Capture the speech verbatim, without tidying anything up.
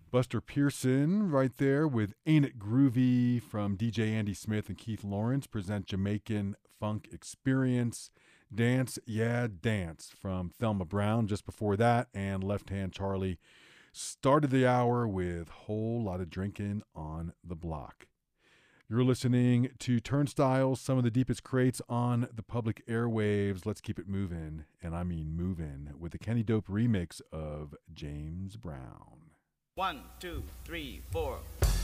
Buster Pearson right there with Ain't It Groovy from D J Andy Smith and Keith Lawrence present Jamaican Funk Experience. Dance, Yeah, Dance from Thelma Brown just before that. And Left Hand Charlie started the hour with Whole Lot of Drinking on the Block. You're listening to Turnstiles, some of the deepest crates on the public airwaves. Let's keep it moving, and I mean moving, with the Kenny Dope remix of James Brown. One, two, three, four.